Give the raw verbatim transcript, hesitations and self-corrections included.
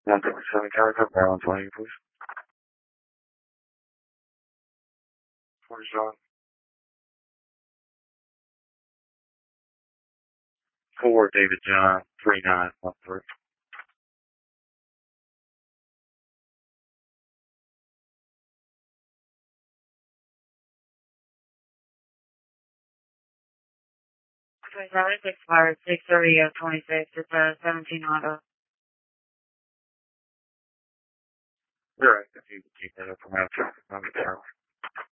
one twenty-seven character, balance on you, please. forty-seven. four, David John, three nine one three. twenty-seven, six five, six thirty, twenty-six, it's a seventeen auto. You're right, if you can keep that up from out traffic, I'm sorry.